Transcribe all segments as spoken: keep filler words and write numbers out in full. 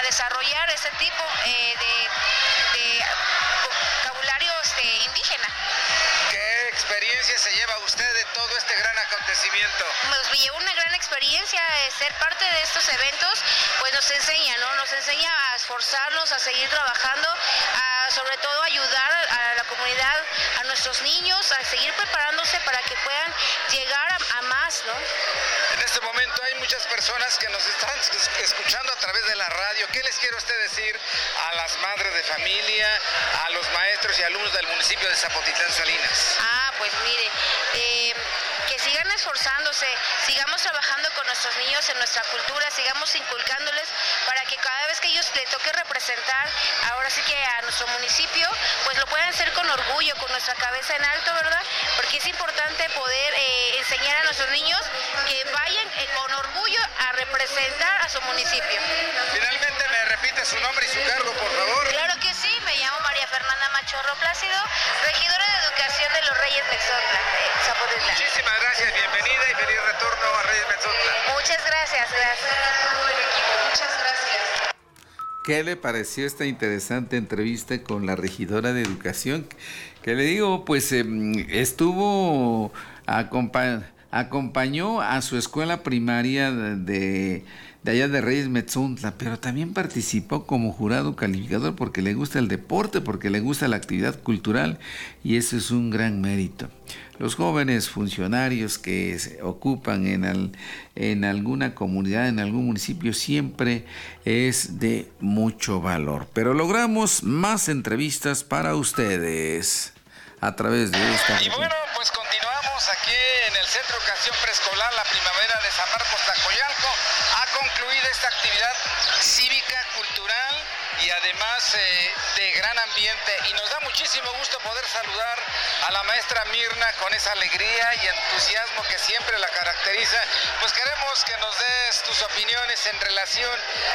desarrollar ese tipo eh, de, de vocabulario este, indígena. ¿Qué experiencia se lleva usted de todo este gran acontecimiento? Pues me llevó una gran experiencia, eh, ser parte de estos eventos, pues nos enseña, ¿no? Nos enseña a esforzarnos, a seguir trabajando, a sobre todo ayudar a la comunidad, a nuestros niños, a seguir preparándose para que puedan llegar a, a más, ¿no? En este momento hay muchas personas que nos están escuchando a través de la radio. ¿Qué les quiere usted decir a las madres de familia, a los maestros y alumnos del municipio de Zapotitlán Salinas? Ah, pues mire, eh, que sigan esforzándose, sigamos trabajando con nuestros niños en nuestra cultura, sigamos inculcándoles para que cada vez que ellos les toque representar, ahora sí que a nuestro municipio, pues lo puedan hacer con orgullo, con nuestra cabeza en alto, ¿verdad? Porque es importante poder eh, enseñar a nuestros niños que vayan eh, con orgullo a representar a su municipio. Finalmente, ¿me repite su nombre y su cargo, por favor? Claro que sí, me llamo María Fernanda Machorro Plácido, regidora de Educación de los Reyes Mexotla, de Zapotitlán. Muchísimas gracias, bienvenida y feliz retorno a Reyes Mexotla. Muchas gracias, gracias. Muchas gracias. ¿Qué le pareció esta interesante entrevista con la regidora de Educación? Que le digo, pues eh, estuvo, acompa acompañó a su escuela primaria de, de, de allá de Reyes Mexotla, pero también participó como jurado calificador porque le gusta el deporte, porque le gusta la actividad cultural, y eso es un gran mérito. Los jóvenes funcionarios que se ocupan en, al, en alguna comunidad, en algún municipio, siempre es de mucho valor. Pero logramos más entrevistas para ustedes a través de esta... Y bueno, pues continuamos aquí en el Centro de Educación Preescolar La Primavera de San Marcos Tlacoyalco. Ha concluido esta actividad cívica, cultural y además eh, de gran ambiente, y nos da muchísimo gusto poder saludar a la maestra Mirna con esa alegría y entusiasmo que siempre la caracteriza. Pues queremos que nos des tus opiniones en relación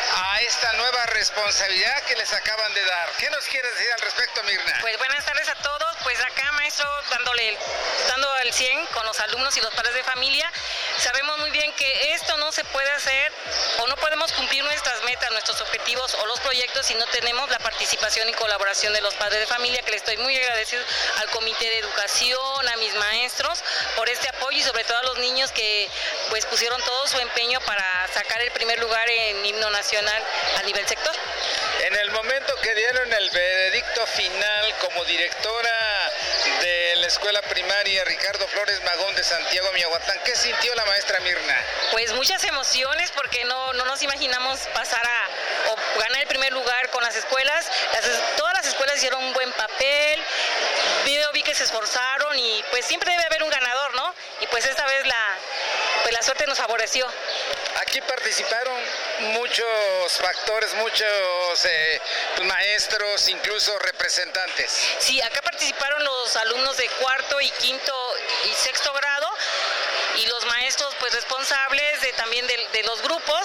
a esta nueva responsabilidad que les acaban de dar. ¿Qué nos quieres decir al respecto, Mirna? Pues buenas tardes a todos, pues acá maestro dándole, dando el cien con los alumnos y los padres de familia. Sabemos muy bien que esto no se puede hacer o no podemos cumplir nuestras metas, nuestros objetivos o los proyectos si no tenemos la participación y colaboración de los padres de familia, que le estoy muy agradecido al Comité de Educación, a mis maestros por este apoyo y sobre todo a los niños que pues pusieron todo su empeño para sacar el primer lugar en himno nacional a nivel sector. En el momento que dieron el veredicto final como directora de la escuela primaria Ricardo Flores Magón de Santiago Miahuatlán, ¿qué sintió la maestra Mirna? Pues muchas emociones porque no, no nos imaginamos pasar a o ganar el primer lugar con las escuelas. Las, todas las escuelas hicieron un buen papel, yo vi que se esforzaron y pues siempre debe haber un ganador, ¿no? Y pues esta vez la, pues la suerte nos favoreció. Aquí participaron muchos factores, muchos eh, maestros, incluso representantes. Sí, acá participaron los alumnos de cuarto y quinto y sexto grado y los maestros pues responsables de, también de, de los grupos,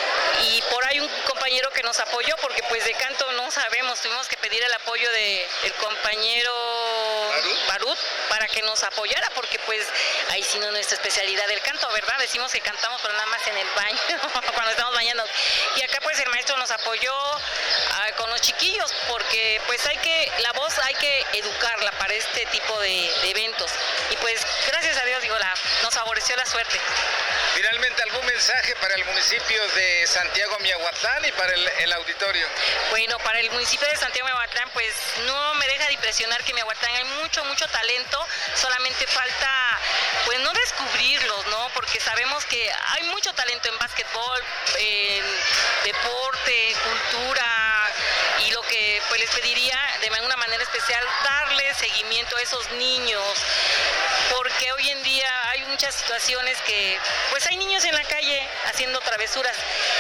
y por ahí un compañero que nos apoyó porque pues de canto no sabemos, tuvimos que pedir el apoyo de el compañero Barut, Barut para que nos apoyara porque pues ahí sí no es nuestra especialidad del canto, ¿verdad? Decimos que cantamos pero nada más en el baño cuando estamos bañando, y acá pues el maestro nos apoyó uh, con los chiquillos porque pues hay que, la voz hay que educarla para este tipo de, de eventos, y pues gracias a Dios digo, la, nos favoreció la suerte. Finalmente, ¿algún mensaje para el municipio de Santiago Miahuatlán y para el, el auditorio? Bueno, para el municipio de Santiago Miahuatlán, pues no me deja de impresionar que Miahuatlán hay mucho, mucho talento, solamente falta, pues no descubrirlos, ¿no? Porque sabemos que hay mucho talento en básquetbol, en deporte, cultura, y lo que pues les pediría de una manera especial, darle seguimiento a esos niños, porque hoy en día hay muchas situaciones que, pues hay niños en la calle haciendo travesuras,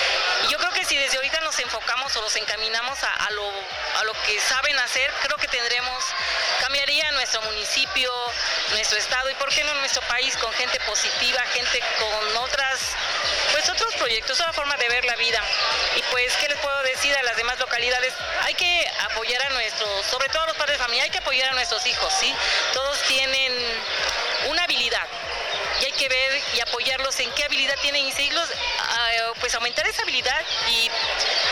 y yo creo que si desde ahorita nos enfocamos o los encaminamos a, a, lo, a lo que saben hacer, creo que tendremos, cambiaría nuestro municipio, nuestro estado y por qué no nuestro país con gente positiva, gente con otras, pues otros proyectos, otra forma de ver la vida. Y pues, ¿qué les puedo decir a las demás localidades? Hay que apoyar a nuestros, sobre todo a los padres de familia, hay que apoyar a nuestros hijos, ¿sí? Todos tienen una habilidad y hay que ver y apoyarlos en qué habilidad tienen y seguirlos, uh, pues aumentar esa habilidad y